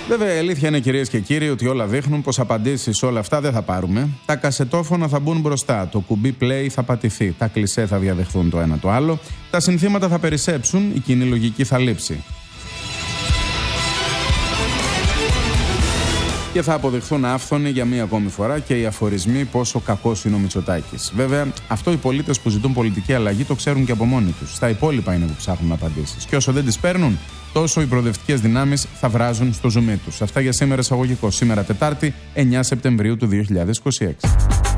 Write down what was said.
Βέβαια, η αλήθεια είναι, κυρίες και κύριοι, ότι όλα δείχνουν πως απαντήσεις σε όλα αυτά δεν θα πάρουμε. Τα κασετόφωνα θα μπουν μπροστά, το κουμπί play θα πατηθεί, τα κλισέ θα διαδεχθούν το ένα το άλλο, τα συνθήματα θα περισσέψουν, η κοινή λογική θα λείψει. Και θα αποδειχθούν άφθονοι για μία ακόμη φορά και οι αφορισμοί πόσο κακός είναι ο Μητσοτάκης. Βέβαια, αυτό οι πολίτες που ζητούν πολιτική αλλαγή το ξέρουν και από μόνοι τους. Στα υπόλοιπα είναι που ψάχνουν απαντήσεις. Και όσο δεν τις παίρνουν, τόσο οι προοδευτικές δυνάμεις θα βράζουν στο ζουμί τους. Αυτά για σήμερα εισαγωγικό. Σήμερα Τετάρτη, 9 Σεπτεμβρίου του 2026.